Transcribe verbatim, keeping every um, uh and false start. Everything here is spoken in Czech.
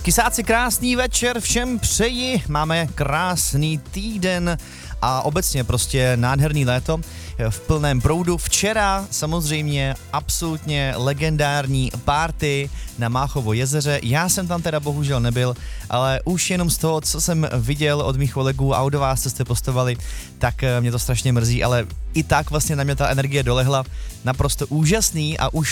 Kysáci, krásný večer všem přeji, máme krásný týden a obecně prostě nádherný léto v plném proudu. Včera samozřejmě absolutně legendární party na Máchovo jezeře. Já jsem tam teda bohužel nebyl, ale už jenom z toho, co jsem viděl od mých kolegů a od vás, co jste postovali, tak mě to strašně mrzí, ale i tak vlastně na mě ta energie dolehla. Naprosto úžasný a už